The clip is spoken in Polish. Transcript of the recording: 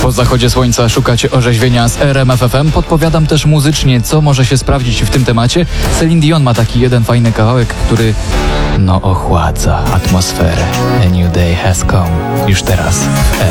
Po zachodzie słońca szukacie orzeźwienia z RMF FM. Podpowiadam też muzycznie, co może się sprawdzić w tym temacie. Celine Dion ma taki jeden fajny kawałek, który ochładza atmosferę. A New Day Has Come. Już teraz w